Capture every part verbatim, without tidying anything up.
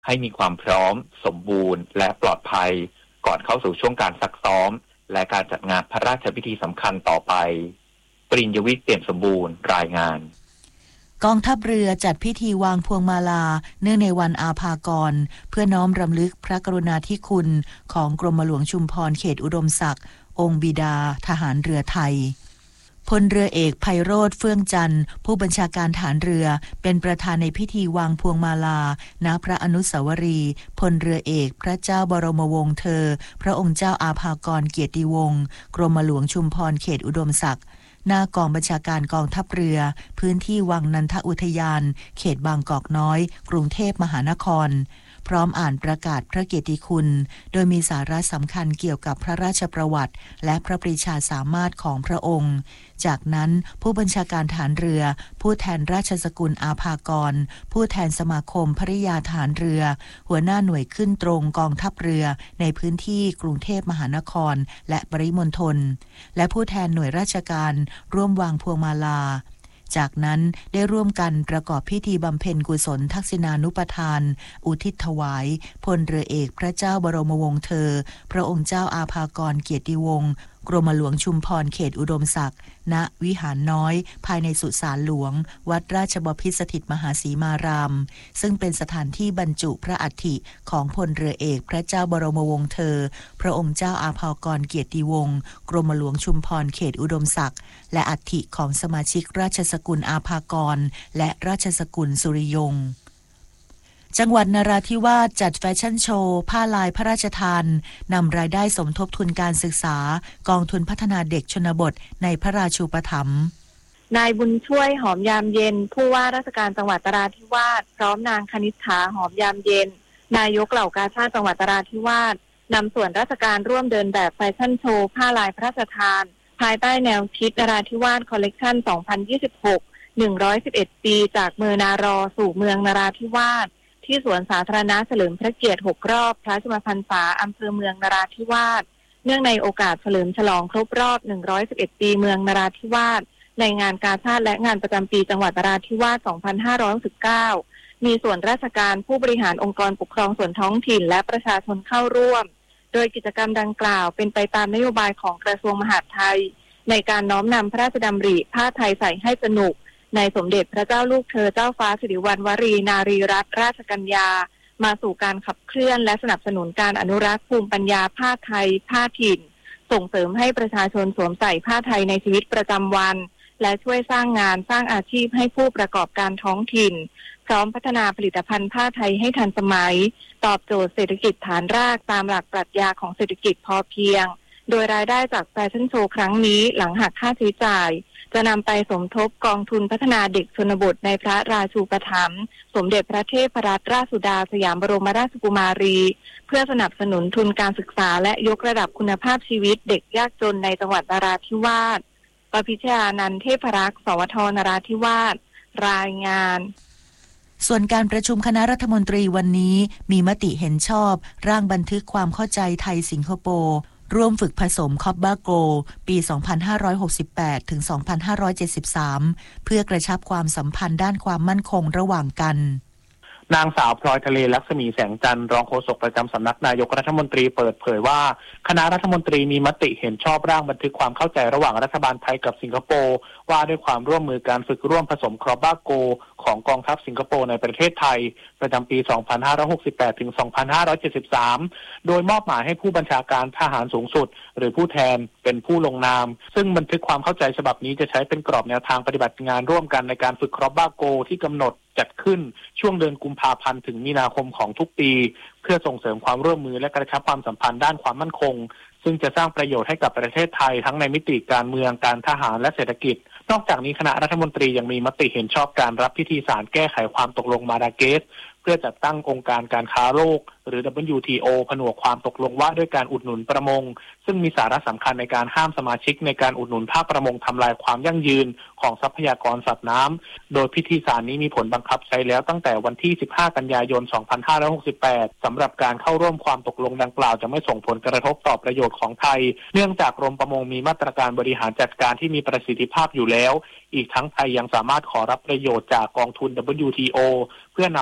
ให้มีความพร้อมสมบูรณ์และปลอดภัยก่อนเข้าสู่ช่วงการซักซ้อมและการจัดงานพระราชพิธีสำคัญต่อไปปริญญวิทย์เปี่ยมสมบูรณ์รายงานกองทัพเรือจัดพิธีวางพวงมาลาเนื่องในวันอาภากรเพื่อน้อมรำลึกพระกรุณาธิคุณของกรมหลวงชุมพรเขตอุดมศักดิ์องค์บิดาทหารเรือไทยพลเรือเอกไพโรจน์เฟื่องจันทร์ผู้บัญชาการฐานเรือเป็นประธานในพิธีวางพวงมาลาณพระอนุสาวรีย์พลเรือเอกพระเจ้าบรมวงศ์เธอพระองค์เจ้าอาภากรเกียรติวงศ์กรมหลวงชุมพรเขตอุดมศักดิ์หน้ากองบัญชาการกองทัพเรือพื้นที่วังนันทอุทยานเขตบางกอกน้อยกรุงเทพมหานครพร้อมอ่านประกาศพระเกียรติคุณโดยมีสาระสำคัญเกี่ยวกับพระราชประวัติและพระปรีชาสามารถของพระองค์จากนั้นผู้บัญชาการฐานเรือผู้แทนราชสกุลอาภากรผู้แทนสมาคมภริยาฐานเรือหัวหน้าหน่วยขึ้นตรงกองทัพเรือในพื้นที่กรุงเทพมหานครและปริมณฑลและผู้แทนหน่วยราชการร่วมวางพวงมาลาจากนั้นได้ร่วมกันประกอบพิธีบำเพ็ญกุศลทักษิณานุปทานอุทิศถวายพลเรือเอกพระเจ้าบรมวงศ์เธอพระองค์เจ้าอาภากรเกียรติวงศ์กรมหลวงชุมพรเขตอุดมศักดิ์ณวิหารน้อยภายในสุสานหลวงวัดราชบพิตรสถิตมหาสีมารามซึ่งเป็นสถานที่บรรจุพระอัฐิของพลเรือเอกพระเจ้าบรมวงศ์เธอพระองค์เจ้าอาภากรเกียรติวงศ์กรมหลวงชุมพรเขตอุดมศักดิ์และอัฐิของสมาชิกราชสกุลอาภากรและราชสกุลสุริยงค์จังหวัดนราธิวาสจัดแฟชั่นโชว์ผ้าลายพระราชทานนำรายได้สมทบทุนการศึกษากองทุนพัฒนาเด็กชนบทในพระราชูปถัมภ์นายบุญช่วยหอมยามเย็นผู้ว่าราชการจังหวัดนราธิวาสพร้อมนางคณิษฐาหอมยามเย็นนายกเหล่ากาชาดจังหวัดนราธิวาสนำส่วนราชการร่วมเดินแบบแฟชั่นโชว์ผ้าลายพระราชทานภายใต้แนวคิดนราธิวาสคอลเลกชัน สองพันยี่สิบหก หนึ่งร้อยสิบเอ็ด ปีจากเมืองนารอสู่เมืองนราธิวาสที่สวนสาธารณะเฉลิมพระเกียรติหกรอบพระชนมพรรษาอำเภอเมืองนราธิวาสเนื่องในโอกาสเฉลิมฉลองครบรอบหนึ่งร้อยสิบเอ็ดปีเมืองนราธิวาสในงานกาชาดและงานประจำปีจังหวัดนราธิวาส สองพันห้าร้อยหกสิบเก้า มีส่วนราชการผู้บริหารองค์กรปกครองส่วนท้องถิ่นและประชาชนเข้าร่วมโดยกิจกรรมดังกล่าวเป็นไปตามนโยบายของกระทรวงมหาดไทยในการน้อมนำพระราชดำริผ้าไทยใส่ให้สนุกในสมเด็จพระเจ้าลูกเธอเจ้าฟ้าสิริวัณวรีนารีรัตนราชกัญญามาสู่การขับเคลื่อนและสนับสนุนการอนุรักษ์ภูมิปัญญาผ้าไทยผ้าถิ่นส่งเสริมให้ประชาชนสวมใส่ผ้าไทยในชีวิตประจำวันและช่วยสร้างงานสร้างอาชีพให้ผู้ประกอบการท้องถิ่นพร้อมพัฒนาผลิตภัณฑ์ผ้าไทยให้ทันสมัยตอบโจทย์เศรษฐกิจฐานรากตามหลักปรัชญาของเศรษฐกิจพอเพียงโดยรายได้จากแฟชั่นโชว์ครั้งนี้หลังหักค่าใช้จ่ายจะนำไปสมทบกองทุนพัฒนาเด็กชนบทในพระราชูปถัมภ์สมเด็จพระเทพรัตนราชสุดาสยามบรมราชกุมารีเพื่อสนับสนุนทุนการศึกษาและยกระดับคุณภาพชีวิตเด็กยากจนในจังหวัดนราธิวาสปพิชญานันท์เทพรักษ์สวทนราธิวาสรายงานส่วนการประชุมคณะรัฐมนตรีวันนี้มีมติเห็นชอบร่างบันทึกความเข้าใจไทยสิงคโปร์ร่วมฝึกผสมคอปบาโกปี สองพันห้าร้อยหกสิบแปด ถึง สองพันห้าร้อยเจ็ดสิบสาม เพื่อกระชับความสัมพันธ์ด้านความมั่นคงระหว่างกันนางสาวพลอยทะเลลักษมีแสงจันทร์รองโฆษกประจำสำนักนายกรัฐมนตรีเปิดเผยว่าคณะรัฐมนตรีมีมติเห็นชอบร่างบันทึกความเข้าใจระหว่างรัฐบาลไทยกับสิงคโปร์ว่าด้วยความร่วมมือการฝึกร่วมผสมคอปบาโกของกองทัพสิงคโปร์ในประเทศไทยประจำปี สองพันห้าร้อยหกสิบแปด ถึง สองพันห้าร้อยเจ็ดสิบสาม โดยมอบหมายให้ผู้บัญชาการทหารสูงสุดหรือผู้แทนเป็นผู้ลงนามซึ่งบันทึกความเข้าใจฉบับนี้จะใช้เป็นกรอบแนวทางปฏิบัติงานร่วมกันในการฝึกคอปบาโกที่กำหนดจัดขึ้นช่วงเดือนกุมภาพันธ์ถึงมีนาคมของทุกปีเพื่อส่งเสริมความร่วมมือและกระชับความสัมพันธ์ด้านความมั่นคงซึ่งจะสร้างประโยชน์ให้กับประเทศไทยทั้งในมิติการเมืองการทหารและเศรษฐกิจนอกจากนี้คณะรัฐมนตรียังมีมติเห็นชอบการรับพิธีสารแก้ไขความตกลงมาดาเกสเพื่อจัดตั้งองค์การการค้าโลกหรือ ดับเบิลยู ที โอ ผนวกความตกลงว่าด้วยการอุดหนุนประมงซึ่งมีสาระสำคัญในการห้ามสมาชิกในการอุดหนุนภาคประมงทำลายความยั่งยืนของทรัพยากรสัตว์น้ำโดยพิธีสารนี้มีผลบังคับใช้แล้วตั้งแต่วันที่สิบห้ากันยายนสองพันห้าร้อยหกสิบแปดสำหรับการเข้าร่วมความตกลงดังกล่าวจะไม่ส่งผลกระทบต่อประโยชน์ของไทยเนื่องจากกรมประมงมีมาตรการบริหารจัดการที่มีประสิทธิภาพอยู่แล้วอีกทั้งไทยยังสามารถขอรับประโยชน์จากกองทุน ดับเบิลยู ที โอ เพื่อนำมาบริหาร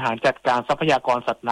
หารจัดการทรัพยากรสัตว์